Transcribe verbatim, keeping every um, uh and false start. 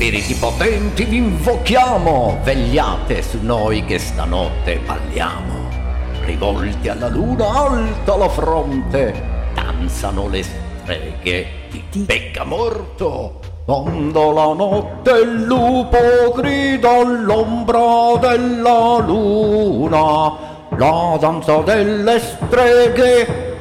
Spiriti potenti vi invochiamo, vegliate su noi che stanotte balliamo. Rivolti alla luna alta la fronte, danzano le streghe di Becca morto. Quando la notte il lupo grida all'ombra della luna, la danza delle streghe